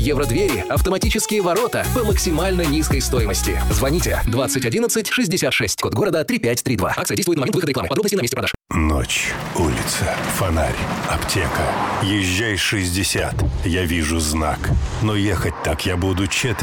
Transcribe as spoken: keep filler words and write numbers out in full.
Евродвери, автоматические ворота по максимально низкой стоимости. Звоните двадцать одиннадцать шестьдесят шесть, код города три пять три два. Акция действует на момент выхода рекламы. Подробности на месте продаж. Ночь, улица, фонарь, аптека. Езжай шестьдесят. Я вижу знак. Но ехать так я буду четыре.